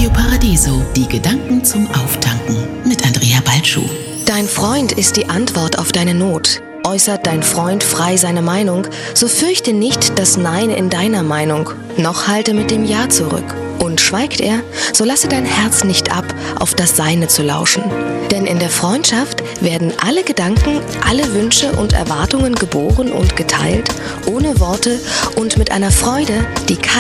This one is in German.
Radio Paradiso, die Gedanken zum Auftanken mit Andrea Balschuh. Dein Freund ist die Antwort auf deine Not. Äußert dein Freund frei seine Meinung, so fürchte nicht das Nein in deiner Meinung, noch halte mit dem Ja zurück. Und schweigt er, so lasse dein Herz nicht ab, auf das Seine zu lauschen. Denn in der Freundschaft werden alle Gedanken, alle Wünsche und Erwartungen geboren und geteilt, ohne Worte und mit einer Freude, die